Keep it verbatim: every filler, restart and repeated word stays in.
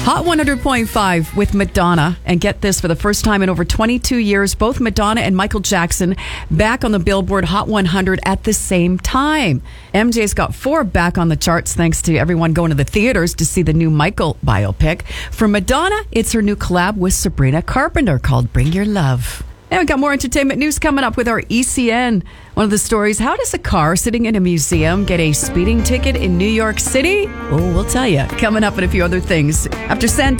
Hot one hundred point five with Madonna. And get this, for the first time in over twenty-two years, both Madonna and Michael Jackson back on the Billboard Hot one hundred at the same time. M J's got four back on the charts thanks to everyone going to the theaters to see the new Michael biopic. For Madonna, it's her new collab with Sabrina Carpenter called Bring Your Love. And we got more entertainment news coming up with our E C N. One of the stories, how does a car sitting in a museum get a speeding ticket in New York City? Oh, we'll tell you. Coming up and a few other things. After Santana.